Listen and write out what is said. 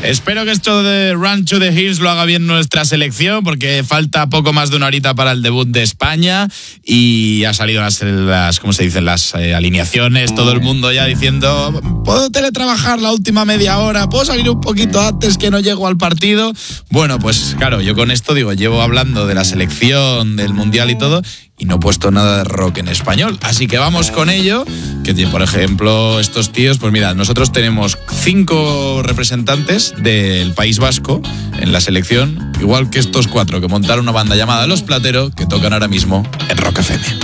Espero que esto de Run to the Hills lo haga bien nuestra selección, porque falta poco más de una horita para el debut de España y ha salido las ¿cómo se dicen? Las alineaciones, todo el mundo ya diciendo, ¿puedo teletrabajar la última media hora? ¿Puedo salir un poquito antes que no llego al partido? Bueno, pues claro, yo con esto digo, llevo hablando de la selección, del Mundial y todo, y no he puesto nada de rock en español. Así que vamos con ello, que por ejemplo estos tíos, pues mira, nosotros tenemos 5 representantes del País Vasco en la selección, igual que estos 4 que montaron una banda llamada Los Platero, que tocan ahora mismo en Rock FM.